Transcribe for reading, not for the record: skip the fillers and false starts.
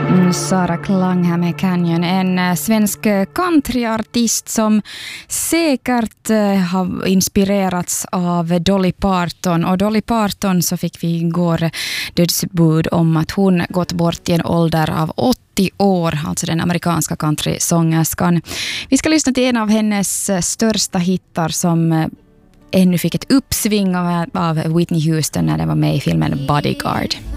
Sara Klang här med Canyon, en svensk countryartist som säkert har inspirerats av Dolly Parton. Och Dolly Parton, så fick vi igår dödsbud om att hon gått bort i en ålder av 80 år, alltså den amerikanska countrysångerskan. Vi ska lyssna till en av hennes största hittar som ännu fick ett uppsving av Whitney Houston när den var med i filmen Bodyguard.